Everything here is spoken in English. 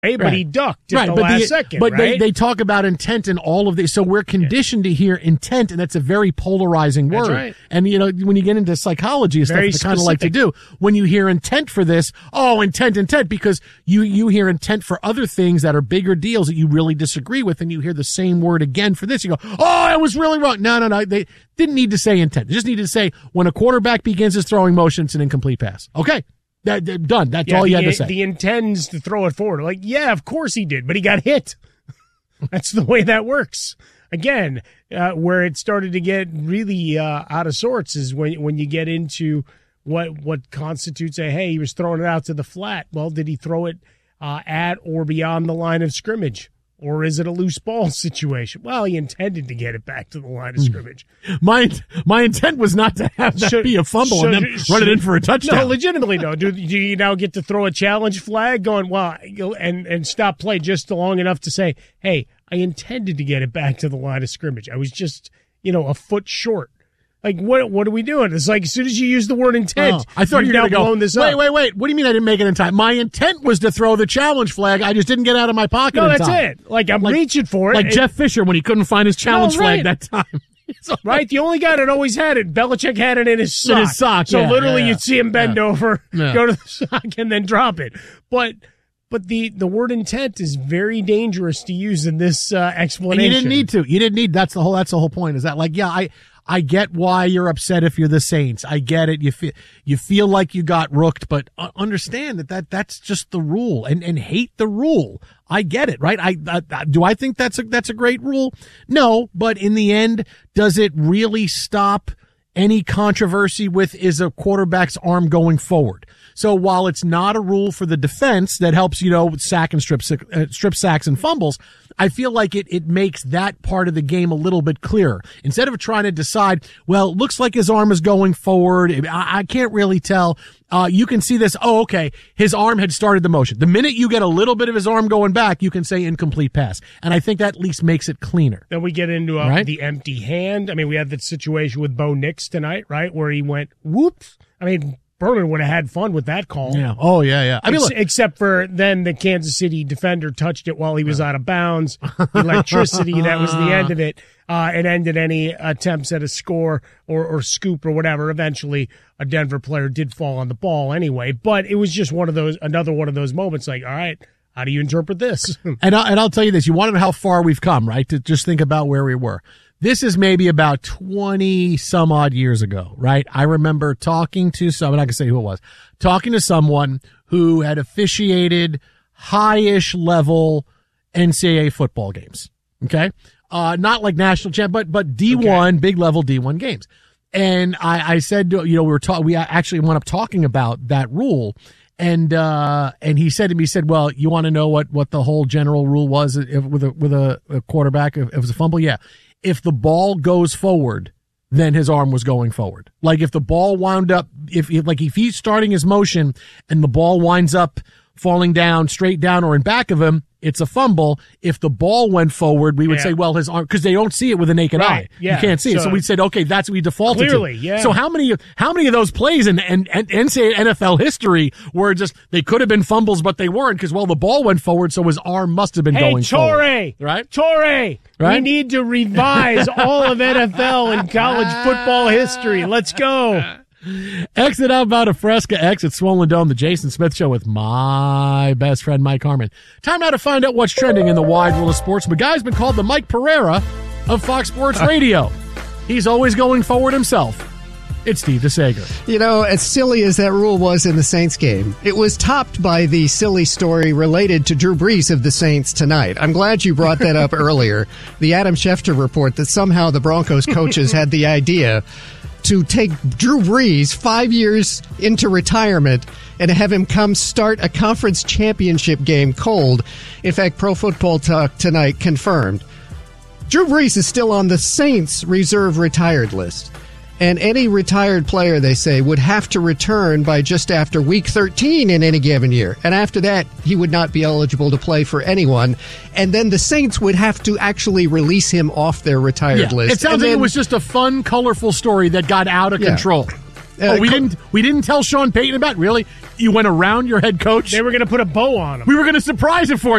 but he ducked at the last second. But they talk about intent in all of these. So we're conditioned to hear intent, and that's a very polarizing word. Right. And, when you get into psychology and stuff, they kind of like to do, when you hear intent for this, intent, because you hear intent for other things that are bigger deals that you really disagree with, and you hear the same word again for this. You go, I was really wrong. No. They didn't need to say intent. They just needed to say, when a quarterback begins his throwing motion, it's an incomplete pass. Okay. Done. That's all you had to say. He intends to throw it forward. Of course he did, but he got hit. That's the way that works. Again, where it started to get really out of sorts is when you get into what constitutes he was throwing it out to the flat. Well, did he throw it at or beyond the line of scrimmage? Or is it a loose ball situation? Well, he intended to get it back to the line of scrimmage. My intent was not to have that be a fumble and then run it in for a touchdown. No, legitimately, no. Do you now get to throw a challenge flag going, and stop play just long enough to say, hey, I intended to get it back to the line of scrimmage. I was just, a foot short. What are we doing? It's as soon as you use the word intent, I thought you were going to go, this up. Wait. What do you mean I didn't make it in time? My intent was to throw the challenge flag. I just didn't get out of my pocket in time. No, that's it. I'm reaching for it. Like Jeff Fisher when he couldn't find his challenge flag that time. Right? The only guy that always had it, Belichick had it in his sock. In his sock, so literally you'd see him bend over, go to the sock, and then drop it. But the word intent is very dangerous to use in this explanation. And you didn't need to. That's the whole point. Is that I get why you're upset if you're the Saints. I get it. You feel like you got rooked, but understand that's just the rule and hate the rule. I get it, right? Do I think that's a great rule? No, but in the end, does it really stop any controversy with is a quarterback's arm going forward? So while it's not a rule for the defense that helps, sack and strip sacks and fumbles, I feel like it makes that part of the game a little bit clearer. Instead of trying to decide, well, it looks like his arm is going forward. I can't really tell. You can see this. Oh, okay. His arm had started the motion. The minute you get a little bit of his arm going back, you can say incomplete pass. And I think that at least makes it cleaner. Then we get into the empty hand. I mean, we had that situation with Bo Nix tonight, right? Where he went, whoops. I mean, Berman would have had fun with that call. Yeah. Oh, yeah. I mean, except for then the Kansas City defender touched it while he was out of bounds. Electricity, that was the end of it. It ended any attempts at a score or scoop or whatever. Eventually, a Denver player did fall on the ball anyway. But it was just another one of those moments all right, how do you interpret this? And I'll tell you this. You want to know how far we've come, right? To just think about where we were. This is maybe about 20 some odd years ago, right? I remember talking to someone, I can say who it was, talking to someone who had officiated high-ish level NCAA football games. Okay. Not like national champ, but D1, big level D1 games. And I said, we actually went up talking about that rule. And he said to me, well, you want to know what the whole general rule was with a quarterback if it was a fumble? Yeah. If the ball goes forward, then his arm was going forward. Like if the ball wound up, if he's starting his motion and the ball winds up falling down, straight down or in back of him, it's a fumble. If the ball went forward, we would say, well, his arm, because they don't see it with a naked eye. Yeah. You can't see it. So we said, okay, that's what we defaulted clearly, to. Yeah. So how many of those plays in NCAA NFL history were just, they could have been fumbles, but they weren't because, the ball went forward, so his arm must have been going forward. Right? Torrey, we need to revise all of NFL and college football history. Let's go. Exit outbound of Fresca, exit Swollen Dome, the Jason Smith Show with my best friend, Mike Harmon. Time now to find out what's trending in the wide world of sports. The guy's been called the Mike Pereira of Fox Sports Radio. He's always going forward himself. It's Steve DeSager. As silly as that rule was in the Saints game, it was topped by the silly story related to Drew Brees of the Saints tonight. I'm glad you brought that up earlier. The Adam Schefter report that somehow the Broncos coaches had the idea to take Drew Brees 5 years into retirement and have him come start a conference championship game cold. In fact, Pro Football Talk tonight confirmed Drew Brees is still on the Saints reserve retired list. And any retired player, they say, would have to return by just after week 13 in any given year. And after that, he would not be eligible to play for anyone. And then the Saints would have to actually release him off their retired list. It sounds like it was just a fun, colorful story that got out of control. We didn't tell Sean Payton about it, really? You went around your head coach? They were going to put a bow on him. We were going to surprise it for you.